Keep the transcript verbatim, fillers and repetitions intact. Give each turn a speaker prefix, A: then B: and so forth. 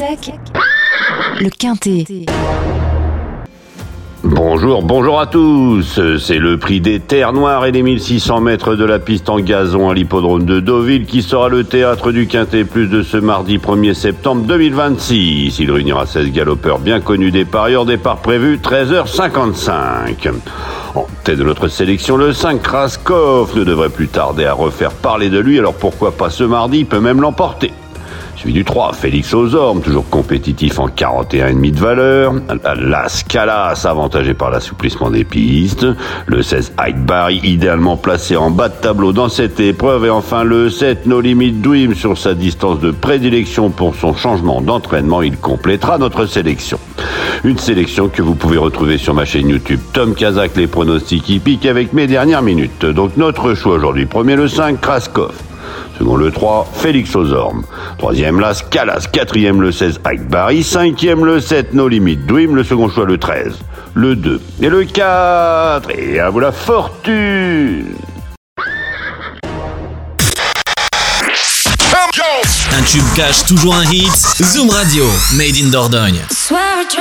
A: sec, le Quintet.
B: Bonjour, bonjour à tous. C'est le prix des Terres Noires et des mille six cents mètres de la piste en gazon à l'hippodrome de Deauville qui sera le théâtre du Quintet Plus de ce mardi premier septembre deux mille vingt-six. Il réunira seize galopeurs bien connus des parieurs. Départ prévu treize heures cinquante-cinq. En tête de notre sélection, le cinq Kraskov ne devrait plus tarder à refaire parler de lui, alors pourquoi pas ce mardi, il peut même l'emporter. Suivi du trois, Félix aux Ormes, toujours compétitif en quarante et un virgule cinq de valeur. Las Calas, avantagé par l'assouplissement des pistes. Le seize, Hyde Barry, idéalement placé en bas de tableau dans cette épreuve. Et enfin le sept, No Limit Dream, sur sa distance de prédilection pour son changement d'entraînement. Il complétera notre sélection. Une sélection que vous pouvez retrouver sur ma chaîne YouTube Tom Kazak, les pronostics hippiques avec mes dernières minutes. Donc notre choix aujourd'hui, premier le cinq, Kraskov. Second le trois, Félix aux Ormes. Troisième, Las Calas. Quatrième, le seize, Hyde Barry. Cinquième, le sept, No Limit Dream. Le second choix, le treize. Le deux et le quatre. Et à vous la fortune.
C: Un tube cache toujours un hit. Zoom Radio, made in Dordogne.
A: Swear